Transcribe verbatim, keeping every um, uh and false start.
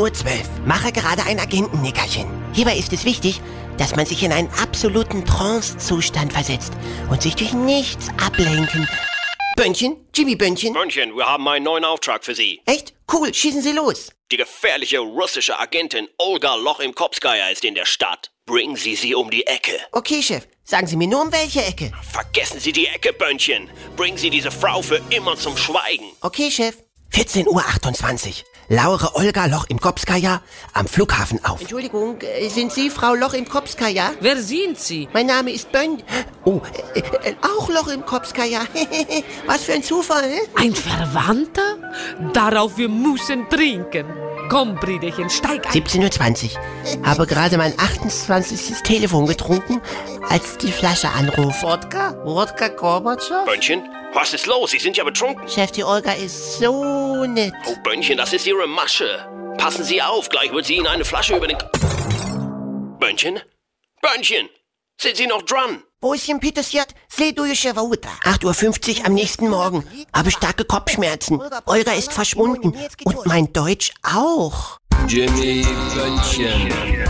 Uhr zwölf. Mache gerade ein Agentennickerchen. Hierbei ist es wichtig, dass man sich in einen absoluten Trance-Zustand versetzt und sich durch nichts ablenken. Bönnchen? Jimmy Bönnchen? Bönnchen, wir haben einen neuen Auftrag für Sie. Echt? Cool, schießen Sie los. Die gefährliche russische Agentin Olga Lochimkopskaja ist in der Stadt. Bringen Sie sie um die Ecke. Okay, Chef. Sagen Sie mir nur, um welche Ecke. Vergessen Sie die Ecke, Bönnchen. Bringen Sie diese Frau für immer zum Schweigen. Okay, Chef. vierzehn Uhr achtundzwanzig. Laure Olga Lochimkopskaja am Flughafen auf. Entschuldigung, äh, sind Sie Frau Lochimkopskaja? Wer sind Sie? Mein Name ist Bönn... Oh, äh, äh, auch Lochimkopskaja. Was für ein Zufall. Ein Verwandter? Darauf wir müssen trinken. Komm, Brüderchen, steig ein. siebzehn Uhr zwanzig. Habe gerade mein achtundzwanzigstes Telefon getrunken, als die Flasche anruft. Wodka? Wodka Gorbatschow? Bönnchen, was ist los? Sie sind ja betrunken. Chef, die Olga ist so nett. Oh, Bönnchen, das ist Ihre Masche. Passen Sie auf, gleich wird sie Ihnen eine Flasche über den... K- Bönnchen? Bönnchen! Sind Sie noch dran? Boschen, Petersiat, следующая валюта. acht Uhr fünfzig am nächsten Morgen. Habe starke Kopfschmerzen. Olga ist verschwunden. Und mein Deutsch auch. Jimmy Bönnchen.